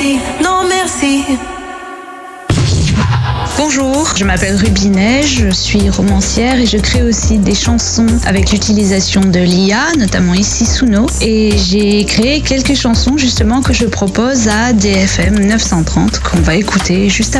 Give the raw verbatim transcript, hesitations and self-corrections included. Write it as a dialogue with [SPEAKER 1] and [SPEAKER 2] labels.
[SPEAKER 1] merci, non merci.
[SPEAKER 2] Bonjour, je m'appelle Rubinet, je suis romancière et je crée aussi des chansons avec l'utilisation de l'I A, notamment ici Suno. Et j'ai créé quelques chansons justement que je propose à D F M neuf cent trente qu'on va écouter juste après.